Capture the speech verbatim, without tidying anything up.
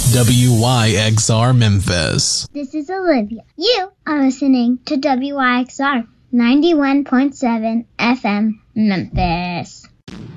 W Y X R Memphis. This is Olivia. You are listening to W Y X R ninety-one point seven F M Memphis.